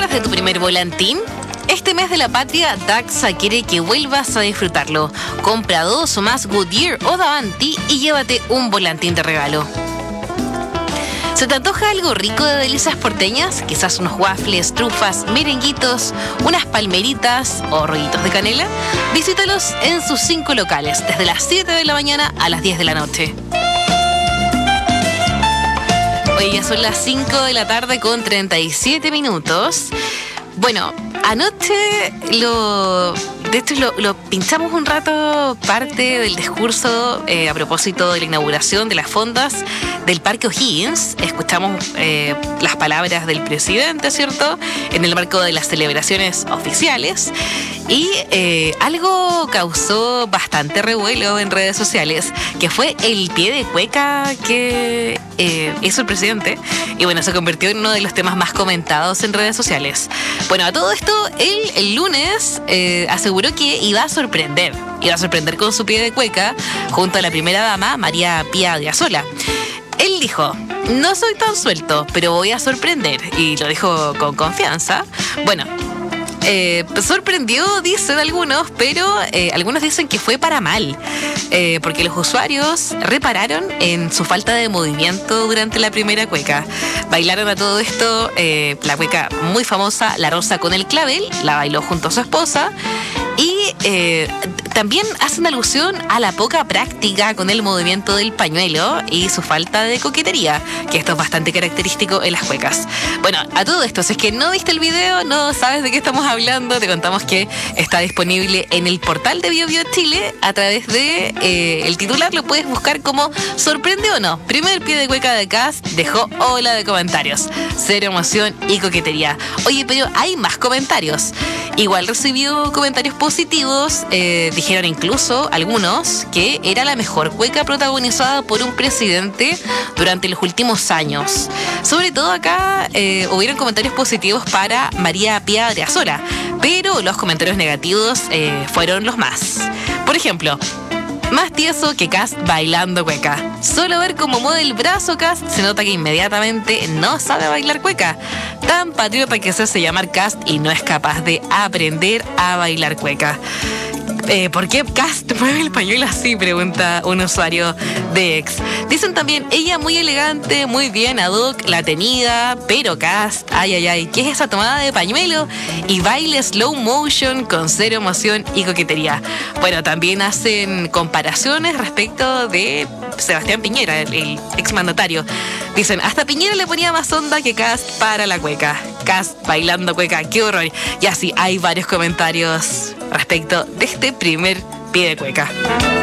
ganas de tu primer volantín? Este mes de la patria, Daxa quiere que vuelvas a disfrutarlo. Compra 2 o más Goodyear o Davanti y llévate un volantín de regalo. ¿Se te antoja algo rico de delicias porteñas? Quizás unos waffles, trufas, merenguitos, unas palmeritas o rollitos de canela. Visítalos en sus 5 locales, desde las 7 de la mañana a las 10 de la noche. Hoy ya son las 5 de la tarde con 37 minutos. Bueno, anoche lo pinchamos un rato, parte del discurso a propósito de la inauguración de las fondas del Parque O'Higgins. Escuchamos las palabras del presidente, ¿cierto?, en el marco de las celebraciones oficiales. Y algo causó bastante revuelo en redes sociales, que fue el pie de cueca que hizo el presidente. Y bueno, se convirtió en uno de los temas más comentados en redes sociales. Bueno, a todo esto, él el lunes aseguró que iba a sorprender con su pie de cueca junto a la primera dama, María Pía de Azola. Él dijo: no soy tan suelto, pero voy a sorprender. Y lo dijo con confianza. Bueno, sorprendió, dicen algunos, pero algunos dicen que fue para mal, porque los usuarios repararon en su falta de movimiento durante la primera cueca. Bailaron a todo esto la cueca muy famosa, La Rosa con el Clavel, la bailó junto a su esposa. Y también hacen alusión a la poca práctica con el movimiento del pañuelo y su falta de coquetería, que esto es bastante característico en las cuecas. Bueno, a todo esto, si es que no viste el video, no sabes de qué estamos hablando, te contamos que está disponible en el portal de BioBio Chile a través de el titular. Lo puedes buscar como ¿sorprende o no? Primer pie de cueca de Kast dejó ola de comentarios, cero emoción y coquetería. Oye, pero hay más comentarios. Igual recibió comentarios positivos, dijeron incluso algunos que era la mejor cueca protagonizada por un presidente durante los últimos años. Sobre todo acá hubieron comentarios positivos para María Pía de Azola, pero los comentarios negativos fueron los más. Por ejemplo, más tieso que Kast bailando cueca. Solo ver cómo mueve el brazo Kast se nota que inmediatamente no sabe bailar cueca. Tan patriota que se hace llamar Kast y no es capaz de aprender a bailar cueca. ¿Por qué Kast mueve el pañuelo así?, pregunta un usuario de X. Dicen también, ella muy elegante, muy bien ad hoc, la tenida, pero Kast, ay, ¿qué es esa tomada de pañuelo? Y baile slow motion con cero emoción y coquetería. Bueno, también hacen comparaciones respecto de Sebastián Piñera, el exmandatario. Dicen, hasta Piñera le ponía más onda que Kast para la cueca. Kast bailando cueca, qué horror. Y así hay varios comentarios respecto de este primer pie de cueca.